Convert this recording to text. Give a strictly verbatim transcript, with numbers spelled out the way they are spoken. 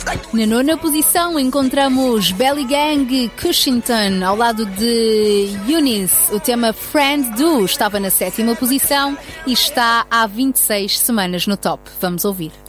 Na nona posição encontramos Belly Gang Cushington ao lado de Eunice. O tema Friend Do estava na sétima posição e está há vinte e seis semanas no top. Vamos ouvir.